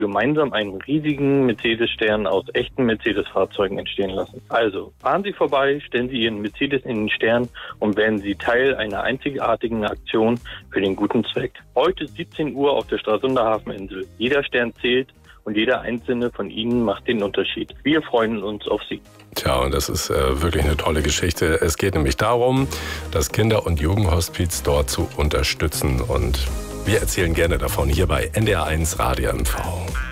gemeinsam einen riesigen Mercedes-Stern aus echten Mercedes-Fahrzeugen entstehen lassen. Also, fahren Sie vorbei, stellen Sie Ihren Mercedes in den Stern und werden Sie Teil einer einzigartigen Aktion für den guten Zweck. Heute 17 Uhr auf der Stralsunder Hafeninsel. Jeder Stern zählt und jeder einzelne von Ihnen macht den Unterschied. Wir freuen uns auf Sie. Tja, und das ist wirklich eine tolle Geschichte. Es geht nämlich darum, das Kinder- und Jugendhospiz dort zu unterstützen. Und wir erzählen gerne davon hier bei NDR1 Radio MV.